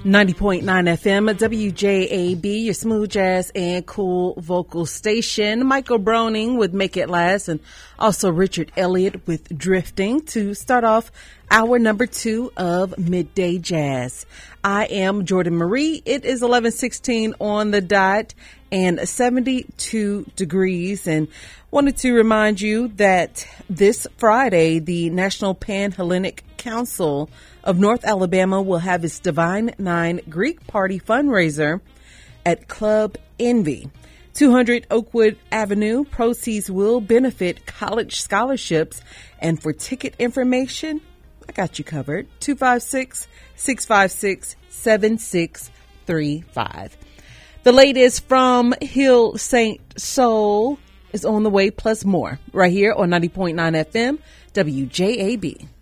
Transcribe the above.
90.9 FM, WJAB, your smooth jazz and cool vocal station. Michael Broning with Make It Last, and also Richard Elliott with Drifting to start off hour number 2 of Midday Jazz. I am Jordan Marie. It is 11:16 on the dot and 72 degrees, and wanted to remind you that this Friday, the National Pan-Hellenic Council of North Alabama will have its Divine Nine Greek Party fundraiser at Club Envy, 200 Oakwood Avenue. Proceeds will benefit college scholarships, and for ticket information, I got you covered, 256-656-7635. The latest from Hill St. Soul is on the way, plus more, right here on 90.9 FM, WJAB.